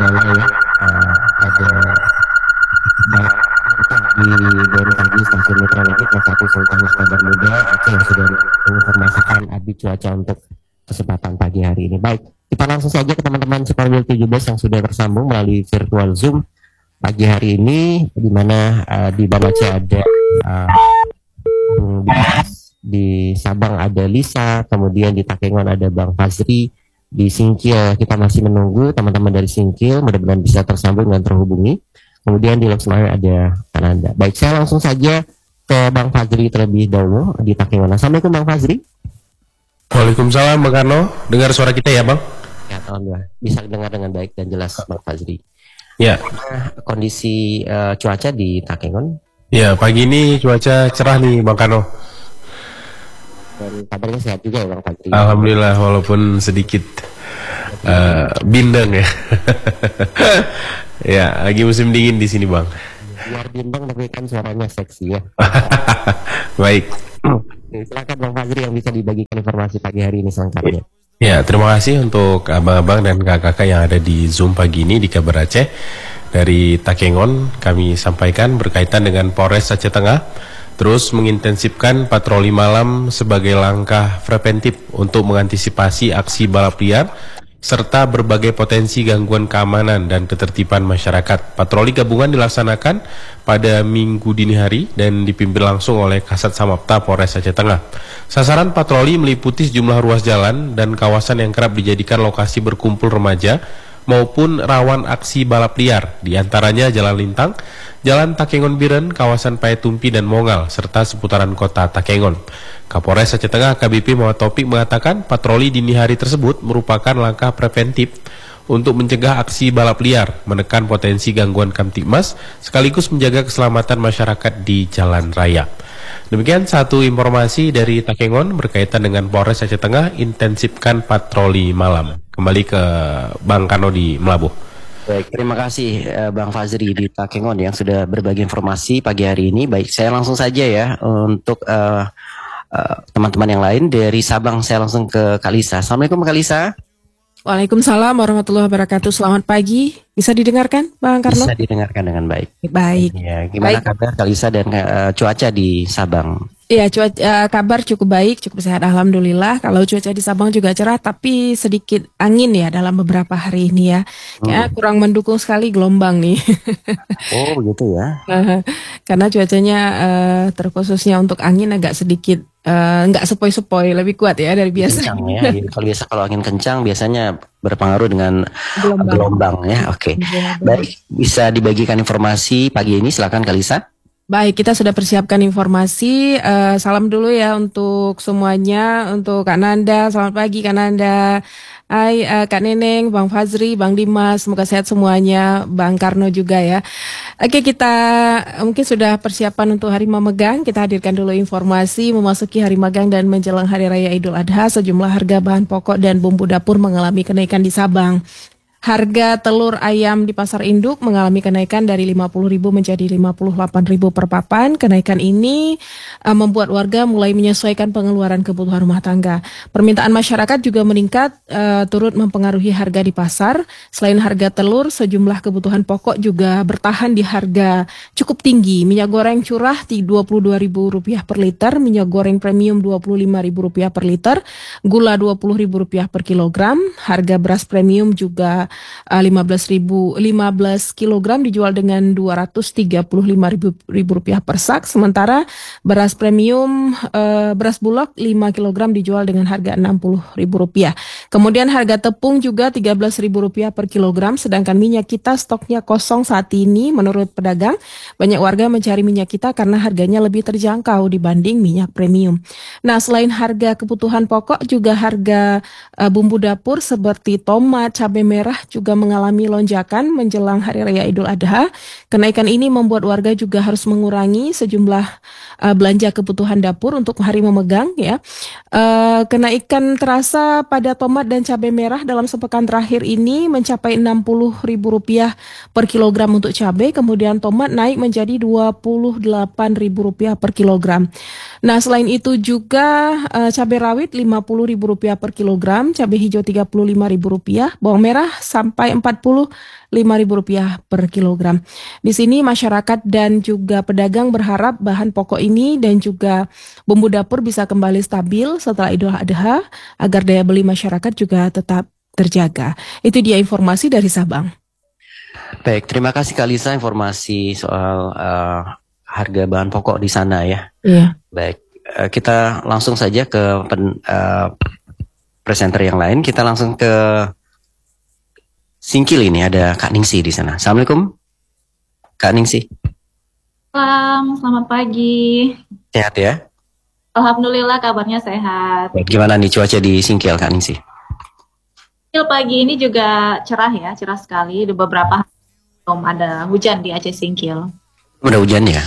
Lala ya. Ada baik di BMKG Stasiun Meteorologi kelas 1 Sultan Iskandar Muda Aceh yang sudah menginformasikan update cuaca untuk kesempatan pagi hari ini. Baik, kita langsung saja ke teman-teman Superwheel 17 yang sudah tersambung melalui virtual Zoom pagi hari ini, di mana di Banda Aceh ada di Sabang ada Lisa, kemudian di Takengon ada Bang Fazri, di Singkil kita masih menunggu teman-teman dari Singkil, mudah-mudahan bisa tersambung dan terhubungi. Kemudian di Loksmawe ada Ananda. Baik, saya langsung saja ke Bang Fazri terlebih dahulu di Takengon. Assalamualaikum Bang Fazri. Waalaikumsalam Bang Karno. Dengar suara kita ya Bang? Ya, alhamdulillah. Bisa dengar dengan baik dan jelas Bang Fazri. Ya. Kondisi cuaca di Takengon? Ya, pagi ini cuaca cerah nih Bang Karno. Dan kabarnya sehat juga ya Bang Fazri? Alhamdulillah, walaupun sedikit bindeng ya. Ya, lagi musim dingin di sini Bang. Biar bindeng tapi kan suaranya seksi ya. Baik. Silakan Bang Fazri yang bisa dibagikan informasi pagi hari ini selengkapnya. Ya, terima kasih untuk abang-abang dan kakak-kakak yang ada di Zoom pagi ini di Kabar Aceh. Dari Takengon kami sampaikan berkaitan dengan Polres Aceh Tengah terus mengintensifkan patroli malam sebagai langkah preventif untuk mengantisipasi aksi balap liar serta berbagai potensi gangguan keamanan dan ketertiban masyarakat. Patroli gabungan dilaksanakan pada Minggu dini hari dan dipimpin langsung oleh Kasat Samapta Polres Aceh Tengah. Sasaran patroli meliputi sejumlah ruas jalan dan kawasan yang kerap dijadikan lokasi berkumpul remaja maupun rawan aksi balap liar, diantaranya Jalan Lintang, Jalan Takengon Biren, kawasan Payatumpi dan Mongal, serta seputaran kota Takengon. Kapolres Aceh Tengah AKBP Muhammad Taufik mengatakan patroli dini hari tersebut merupakan langkah preventif untuk mencegah aksi balap liar, menekan potensi gangguan Kamtibmas, sekaligus menjaga keselamatan masyarakat di jalan raya. Demikian satu informasi dari Takengon berkaitan dengan Polres Aceh Tengah intensifkan patroli malam. Kembali ke Bang Karno di Melabuh. Baik, terima kasih Bang Fazri di Takengon yang sudah berbagi informasi pagi hari ini. Baik, saya langsung saja ya untuk teman-teman yang lain dari Sabang. Saya langsung ke Kalisa. Assalamualaikum Kalisa. Waalaikumsalam warahmatullahi wabarakatuh. Selamat pagi. Bisa didengarkan, Bang Karno? Bisa didengarkan dengan baik. Baik. Ya, gimana kabar Kalisa dan cuaca di Sabang? Iya, kabar cukup baik, cukup sehat, alhamdulillah. Kalau cuaca di Sabang juga cerah, tapi sedikit angin ya dalam beberapa hari ini ya. Kayaknya kurang mendukung sekali gelombang nih. Oh, begitu ya. Karena cuacanya terkhususnya untuk angin agak sedikit nggak sepoi-sepoi, lebih kuat ya dari biasa. Kencang ya. Kalau angin kencang biasanya berpengaruh dengan gelombang ya. Oke. Baik, bisa dibagikan informasi pagi ini, silakan Kalisa. Baik, kita sudah persiapkan informasi. Salam dulu ya untuk semuanya, untuk Kak Nanda. Selamat pagi Kak Nanda. Hai Kak Neneng, Bang Fazri, Bang Dimas. Semoga sehat semuanya. Bang Karno juga ya. Oke, kita mungkin sudah persiapan untuk hari memegang. Kita hadirkan dulu informasi memasuki hari magang dan menjelang Hari Raya Idul Adha. Sejumlah harga bahan pokok dan bumbu dapur mengalami kenaikan di Sabang. Harga telur ayam di pasar induk mengalami kenaikan dari 50.000 menjadi 58.000 per papan. Kenaikan ini membuat warga mulai menyesuaikan pengeluaran kebutuhan rumah tangga. Permintaan masyarakat juga meningkat, turut mempengaruhi harga di pasar. Selain harga telur, sejumlah kebutuhan pokok juga bertahan di harga cukup tinggi. Minyak goreng curah di Rp22.000 per liter, minyak goreng premium Rp25.000 per liter, gula Rp20.000 per kilogram. Harga beras premium juga 15 kilogram dijual dengan Rp235.000 per sak, sementara beras premium beras bulog 5 kilogram dijual dengan harga Rp60.000. Kemudian harga tepung juga Rp13.000 per kilogram, sedangkan minyak kita stoknya kosong saat ini. Menurut pedagang, banyak warga mencari minyak kita karena harganya lebih terjangkau dibanding minyak premium. Nah, selain harga kebutuhan pokok, juga harga bumbu dapur seperti tomat, cabai merah juga mengalami lonjakan menjelang Hari Raya Idul Adha. Kenaikan ini membuat warga juga harus mengurangi sejumlah belanja kebutuhan dapur untuk hari memegang ya. Kenaikan terasa pada tomat dan cabai merah dalam sepekan terakhir ini mencapai Rp60.000 per kilogram untuk cabai, kemudian tomat naik menjadi Rp28.000 per kilogram. Nah, selain itu juga cabai rawit Rp50.000 per kilogram, cabai hijau Rp35.000, bawang merah sampai Rp45.000 per kilogram. Di sini masyarakat dan juga pedagang berharap bahan pokok ini dan juga bumbu dapur bisa kembali stabil setelah Idul Adha agar daya beli masyarakat juga tetap terjaga. Itu dia informasi dari Sabang. Baik, terima kasih Kak Lisa informasi soal harga bahan pokok di sana ya. Iya. Baik, kita langsung saja ke presenter yang lain. Kita langsung ke Singkil, ini ada Kak Ningsi di sana. Assalamualaikum, Kak Ningsi. Selamat pagi. Sehat ya? Alhamdulillah kabarnya sehat. Baik, gimana nih cuaca di Singkil, Kak Ningsi? Pagi ini juga cerah ya, cerah sekali. Di beberapa hari belum ada hujan di Aceh Singkil. Udah hujan ya?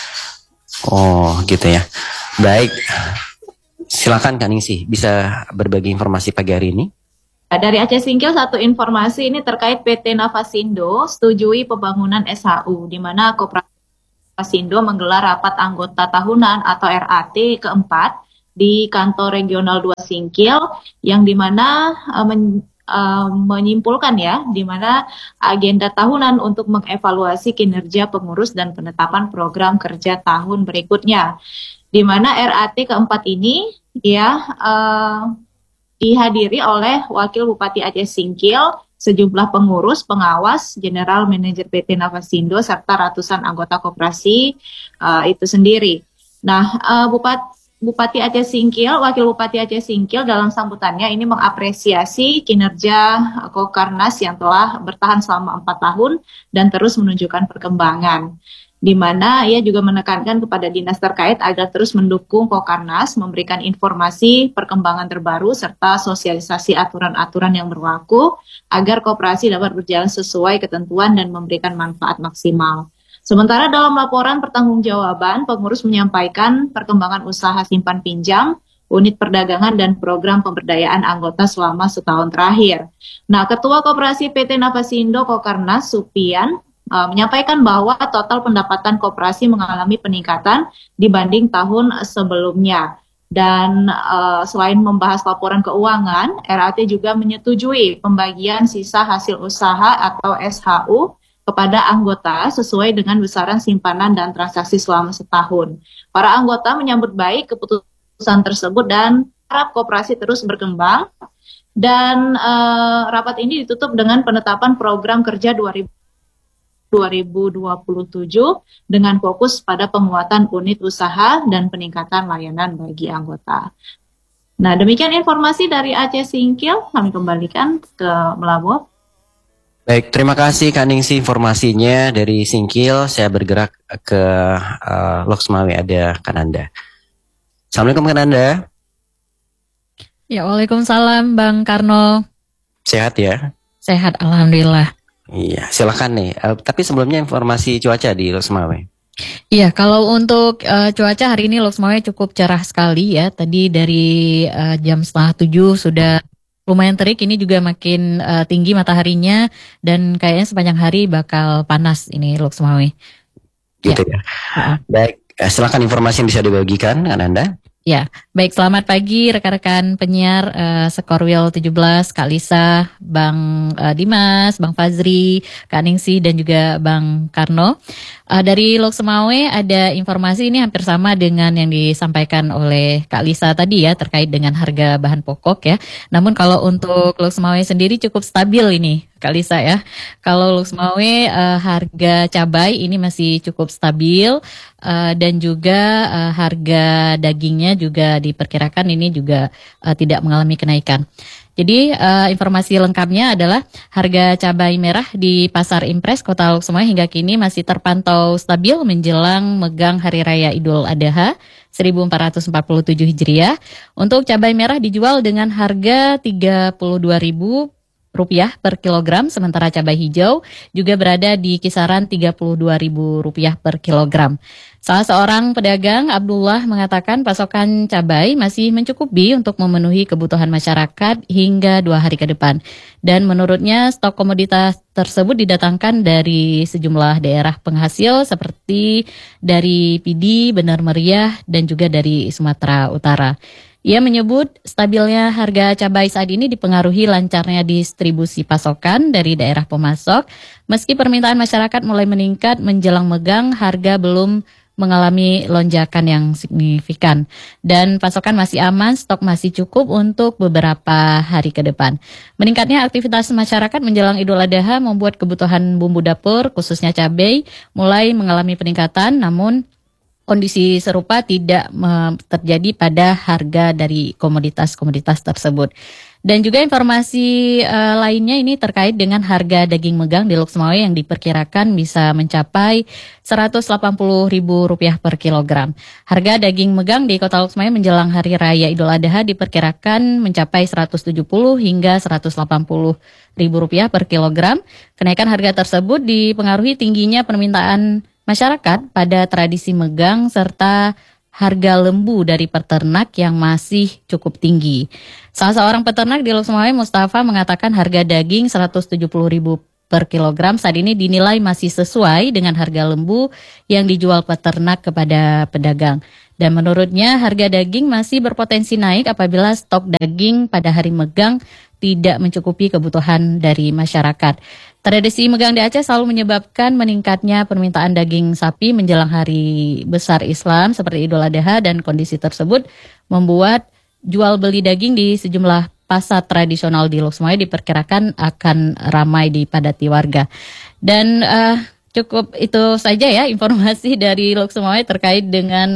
Oh gitu ya. Baik, silakan Kak Ningsi, bisa berbagi informasi pagi hari ini? Dari Aceh Singkil satu informasi ini terkait PT Navasindo setujui pembangunan SHU, di mana Koperasi Navasindo menggelar rapat anggota tahunan atau RAT keempat di kantor regional 2 Singkil, yang dimana menyimpulkan ya, di mana agenda tahunan untuk mengevaluasi kinerja pengurus dan penetapan program kerja tahun berikutnya, di mana RAT keempat ini ya dihadiri oleh Wakil Bupati Aceh Singkil, sejumlah pengurus, pengawas, General Manager PT Navasindo, serta ratusan anggota koperasi itu sendiri. Nah, Bupati Aceh Singkil, Wakil Bupati Aceh Singkil dalam sambutannya ini mengapresiasi kinerja Kokarnas yang telah bertahan selama 4 tahun dan terus menunjukkan perkembangan, di mana ia juga menekankan kepada dinas terkait agar terus mendukung Kokarnas, memberikan informasi perkembangan terbaru serta sosialisasi aturan-aturan yang berlaku agar koperasi dapat berjalan sesuai ketentuan dan memberikan manfaat maksimal. Sementara dalam laporan pertanggungjawaban, pengurus menyampaikan perkembangan usaha simpan pinjam, unit perdagangan, dan program pemberdayaan anggota selama setahun terakhir. Nah, Ketua Koperasi PT Navasindo Kokarnas, Supian, menyampaikan bahwa total pendapatan koperasi mengalami peningkatan dibanding tahun sebelumnya. Dan selain membahas laporan keuangan, RAT juga menyetujui pembagian sisa hasil usaha atau SHU kepada anggota sesuai dengan besaran simpanan dan transaksi selama setahun. Para anggota menyambut baik keputusan tersebut dan harap koperasi terus berkembang. Dan rapat ini ditutup dengan penetapan program kerja 2027 dengan fokus pada penguatan unit usaha dan peningkatan layanan bagi anggota. Nah, demikian informasi dari Aceh Singkil. Kami kembalikan ke Melabuh. Baik, terima kasih Kak Ningsi informasinya dari Singkil. Saya bergerak ke Loksmawe, ada Kananda. Assalamualaikum Kananda. Ya, waalaikumsalam Bang Karno. Sehat ya? Sehat, alhamdulillah. Iya, silakan nih. Tapi sebelumnya informasi cuaca di Loksmawe. Iya, kalau untuk cuaca hari ini Loksmawe cukup cerah sekali ya. Tadi dari jam 6:30 sudah lumayan terik, ini juga makin tinggi mataharinya dan kayaknya sepanjang hari bakal panas ini Loksmawe. Gitu ya. Baik, silakan informasi yang bisa dibagikan kan Anda. Ya, baik, selamat pagi rekan-rekan penyiar Skorwil 17, Kak Lisa, Bang Dimas, Bang Fazri, Kak Ningsi, dan juga Bang Karno. Dari Loksmawe ada informasi ini hampir sama dengan yang disampaikan oleh Kak Lisa tadi ya, terkait dengan harga bahan pokok ya. Namun kalau untuk Loksmawe sendiri cukup stabil ini, Kak Lisa ya. Kalau Loksmawe harga cabai ini masih cukup stabil dan juga harga dagingnya juga diperkirakan ini juga tidak mengalami kenaikan. Jadi informasi lengkapnya adalah harga cabai merah di Pasar Impres Kota Loksmawe hingga kini masih terpantau stabil menjelang megang Hari Raya Idul Adha 1447 Hijriah. Untuk cabai merah dijual dengan harga Rp32.000 per kilogram, sementara cabai hijau juga berada di kisaran Rp32.000 per kilogram. Salah seorang pedagang, Abdullah, mengatakan pasokan cabai masih mencukupi untuk memenuhi kebutuhan masyarakat hingga 2 hari ke depan. Dan menurutnya stok komoditas tersebut didatangkan dari sejumlah daerah penghasil seperti dari Pidi, Benar Meriah, dan juga dari Sumatera Utara. Ia menyebut stabilnya harga cabai saat ini dipengaruhi lancarnya distribusi pasokan dari daerah pemasok. Meski permintaan masyarakat mulai meningkat menjelang megang, harga belum mengalami lonjakan yang signifikan. Dan pasokan masih aman, stok masih cukup untuk beberapa hari ke depan. Meningkatnya aktivitas masyarakat menjelang Idul Adha membuat kebutuhan bumbu dapur, khususnya cabai, mulai mengalami peningkatan, namun kondisi serupa tidak terjadi pada harga dari komoditas-komoditas tersebut. Dan juga informasi lainnya ini terkait dengan harga daging megang di Loksmawe yang diperkirakan bisa mencapai Rp180.000 per kilogram. Harga daging megang di Kota Loksmawe menjelang Hari Raya Idul Adha diperkirakan mencapai Rp170 hingga Rp180.000 per kilogram. Kenaikan harga tersebut dipengaruhi tingginya permintaan masyarakat pada tradisi megang serta harga lembu dari peternak yang masih cukup tinggi. Salah seorang peternak di Loksmawe, Mustafa, mengatakan harga daging Rp170.000 per kilogram saat ini dinilai masih sesuai dengan harga lembu yang dijual peternak kepada pedagang. Dan menurutnya harga daging masih berpotensi naik apabila stok daging pada hari megang tidak mencukupi kebutuhan dari masyarakat. Tradisi megang di Aceh selalu menyebabkan meningkatnya permintaan daging sapi menjelang hari besar Islam seperti Idul Adha, dan kondisi tersebut membuat jual beli daging di sejumlah pasar tradisional di Loksmawe diperkirakan akan ramai dipadati warga. Dan cukup itu saja ya informasi dari Loksmawe terkait dengan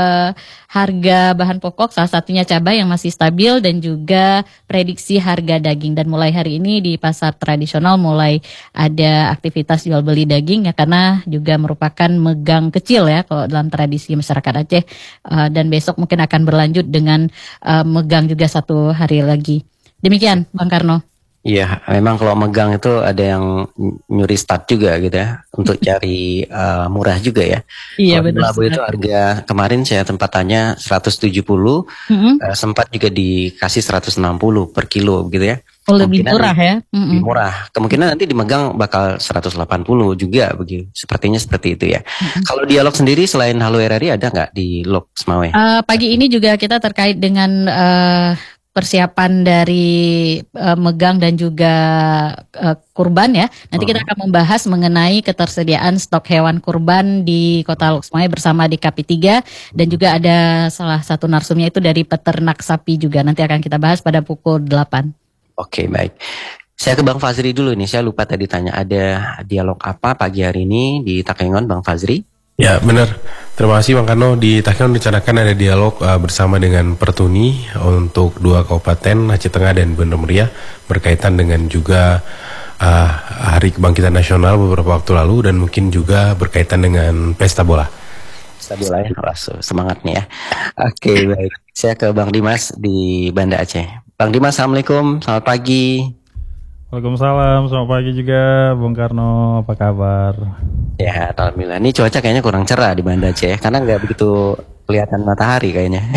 harga bahan pokok, salah satunya cabai yang masih stabil, dan juga prediksi harga daging. Dan mulai hari ini di pasar tradisional mulai ada aktivitas jual beli daging ya, karena juga merupakan megang kecil ya kalau dalam tradisi masyarakat Aceh. Dan besok mungkin akan berlanjut dengan megang juga satu hari lagi. Demikian Bang Karno. Iya, memang kalau megang itu ada yang nyuri start juga gitu ya, untuk cari murah juga ya. Iya, kalau benar. labu itu harga kemarin saya tempat tanya 170, sempat juga dikasih 160 per kilo gitu ya. Oh, lebih murah ya. Lebih murah. Kemungkinan nanti di megang bakal 180 juga begitu. Sepertinya seperti itu ya. Kalau dialog sendiri selain Halo RRI ada nggak di Loksmawe? Pagi ini juga kita terkait dengan persiapan dari megang dan juga kurban ya. Nanti kita akan membahas mengenai ketersediaan stok hewan kurban di Kota Loksmawe bersama DKP 3, dan juga ada salah satu narsumnya itu dari peternak sapi juga. Nanti akan kita bahas pada pukul 8. Oke, baik. Saya ke Bang Fazri dulu nih. Saya lupa tadi tanya ada dialog apa pagi hari ini di Takengon, Bang Fazri? Ya benar, terima kasih Bang Karno. Di Takengon rencanakan ada dialog bersama dengan Pertuni untuk 2 kabupaten Aceh Tengah dan Banda Meriah berkaitan dengan juga Hari Kebangkitan Nasional beberapa waktu lalu, dan mungkin juga berkaitan dengan pesta bola. Pesta bola ya, semangat nih ya. Oke, baik. Saya ke Bang Dimas di Banda Aceh. Bang Dimas, Assalamualaikum, selamat pagi. Waalaikumsalam, selamat pagi juga Bung Karno, apa kabar? Ya, alhamdulillah. Ini cuaca kayaknya kurang cerah di Banda Aceh, karena nggak begitu kelihatan matahari kayaknya.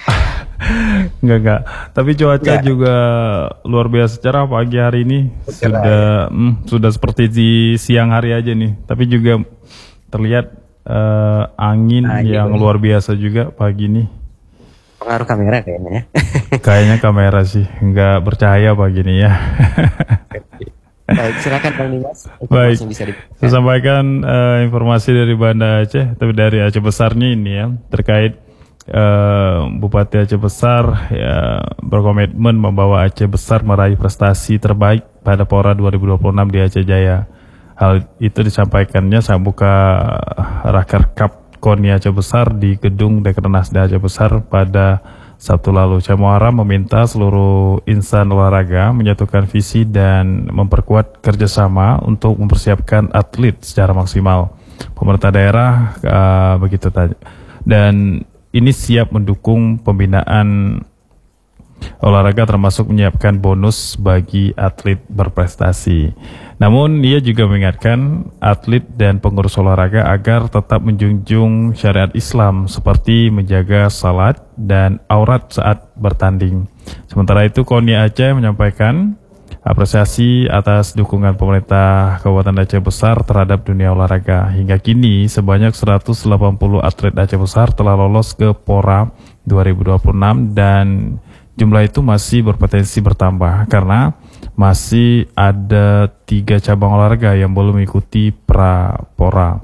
Enggak. Tapi cuaca juga luar biasa cerah pagi hari ini. Sudah seperti di siang hari aja nih. Tapi juga terlihat angin yang luar biasa juga pagi ini. Pengaruh kamera kayaknya. Kayaknya kamera sih, nggak bercahaya pagi ini ya. Baik, silakan Bang Dimas. Baik, saya sampaikan informasi dari Banda Aceh, tapi dari Aceh Besarnya ini ya, terkait Bupati Aceh Besar ya berkomitmen membawa Aceh Besar meraih prestasi terbaik pada Pora 2026 di Aceh Jaya. Hal itu disampaikannya saat buka Raker Cup KONI Aceh Besar di Gedung Dekranasda Aceh Besar pada Sabtu lalu. Syekh Muharram meminta seluruh insan olahraga menyatukan visi dan memperkuat kerjasama untuk mempersiapkan atlet secara maksimal. Pemerintah daerah begitu tadi, dan ini siap mendukung pembinaan olahraga termasuk menyiapkan bonus bagi atlet berprestasi. Namun ia juga mengingatkan atlet dan pengurus olahraga agar tetap menjunjung syariat Islam seperti menjaga salat dan aurat saat bertanding. Sementara itu KONI Aceh menyampaikan apresiasi atas dukungan pemerintah Kabupaten Aceh Besar terhadap dunia olahraga. Hingga kini sebanyak 180 atlet Aceh Besar telah lolos ke PORA 2026 dan jumlah itu masih berpotensi bertambah karena masih ada 3 cabang olahraga yang belum mengikuti pra-PORA.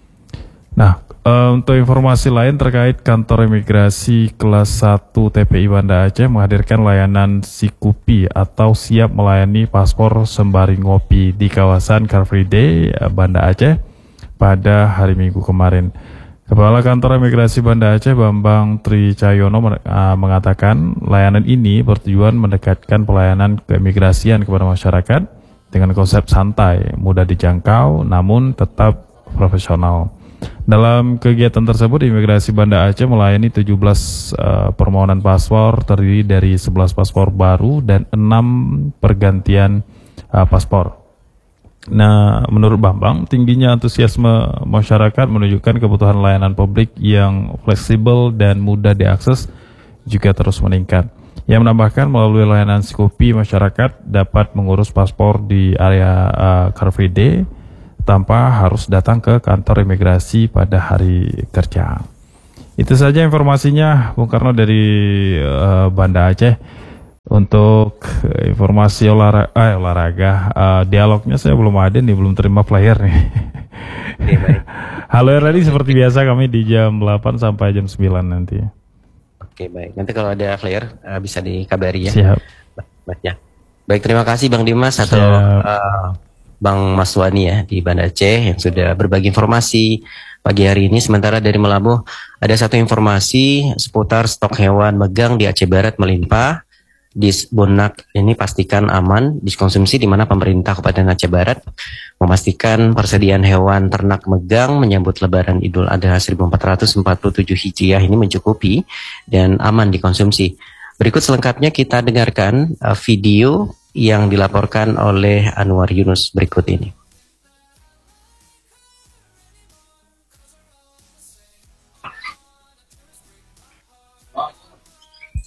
Nah, untuk informasi lain terkait kantor imigrasi kelas 1 TPI Banda Aceh menghadirkan layanan Sikupi atau siap melayani paspor sembari ngopi di kawasan Car Free Day Banda Aceh pada hari Minggu kemarin. Kepala Kantor Imigrasi Banda Aceh Bambang Tricahyono mengatakan layanan ini bertujuan mendekatkan pelayanan keimigrasian kepada masyarakat dengan konsep santai, mudah dijangkau namun tetap profesional. Dalam kegiatan tersebut, Imigrasi Banda Aceh melayani 17 permohonan paspor terdiri dari 11 paspor baru dan 6 pergantian paspor. Nah, menurut Bambang, tingginya antusiasme masyarakat menunjukkan kebutuhan layanan publik yang fleksibel dan mudah diakses juga terus meningkat. Ia menambahkan melalui layanan Sikupi, masyarakat dapat mengurus paspor di area Car Free Day tanpa harus datang ke kantor imigrasi pada hari kerja. Itu saja informasinya, Bung Karno dari Banda Aceh. Untuk informasi olahraga, dialognya saya belum ada nih, belum terima player nih. Oke, baik. Halo Eradi, seperti biasa kami di jam 8 sampai jam 9 nanti. Oke, baik. Nanti kalau ada player bisa dikabari ya. Siap. Baik, terima kasih Bang Dimas atau Bang Maswani ya di Banda Aceh yang sudah berbagi informasi pagi hari ini. Sementara dari Melabuh ada satu informasi seputar stok hewan megang di Aceh Barat melimpah. Di Bonak ini pastikan aman dikonsumsi, di mana pemerintah Kabupaten Aceh Barat memastikan persediaan hewan ternak megang menyambut Lebaran Idul Adha 1447 Hijriah ini mencukupi dan aman dikonsumsi. Berikut selengkapnya kita dengarkan video yang dilaporkan oleh Anwar Yunus berikut ini.